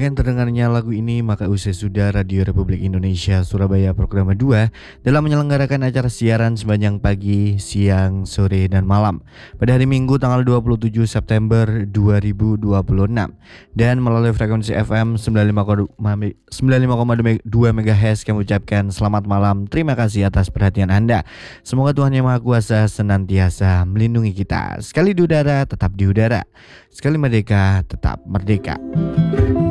Dengan terdengarnya lagu ini, maka usai sudah Radio Republik Indonesia Surabaya Programa 2 dalam menyelenggarakan acara siaran sepanjang pagi, siang, sore, dan malam pada hari Minggu tanggal 27 September 2026 dan melalui frekuensi FM 95,2 MHz kami ucapkan selamat malam. Terima kasih atas perhatian Anda. Semoga Tuhan Yang Maha Kuasa senantiasa melindungi kita. Sekali di udara, tetap di udara. Sekali merdeka, tetap merdeka.